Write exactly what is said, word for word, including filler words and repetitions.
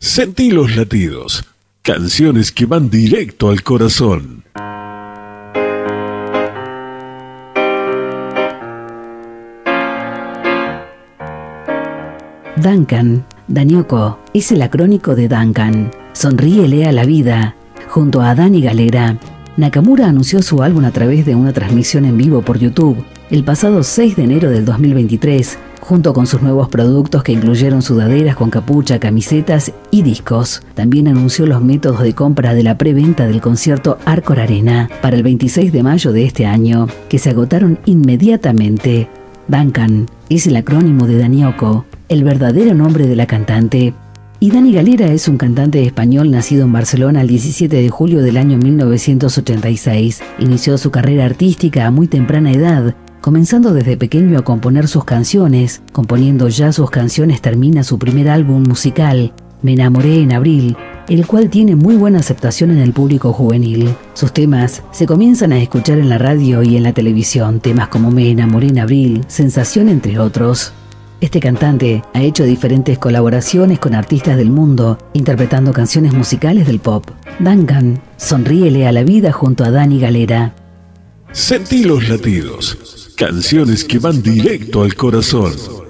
Sentí los latidos, canciones que van directo al corazón. Duncan, Danioko, es el acrónico de Duncan. Sonríele a la vida. Junto a Dani Galera, Nakamura anunció su álbum a través de una transmisión en vivo por YouTube el pasado seis de enero del dos mil veintitrés, junto con sus nuevos productos que incluyeron sudaderas con capucha, camisetas y discos. También anunció los métodos de compra de la preventa del concierto Arcor Arena para el veintiséis de mayo de este año, que se agotaron inmediatamente. Duncan es el acrónimo de Danioko, el verdadero nombre de la cantante. Y Dani Galera es un cantante español nacido en Barcelona el diecisiete de julio del año mil novecientos ochenta y seis. Inició su carrera artística a muy temprana edad, comenzando desde pequeño a componer sus canciones. Componiendo ya sus canciones termina su primer álbum musical, Me enamoré en abril, el cual tiene muy buena aceptación en el público juvenil. Sus temas se comienzan a escuchar en la radio y en la televisión, temas como Me enamoré en abril, Sensación, entre otros. Este cantante ha hecho diferentes colaboraciones con artistas del mundo, interpretando canciones musicales del pop. Duncan, sonríele a la vida junto a Dani Galera. Sentí los latidos, canciones que van directo al corazón.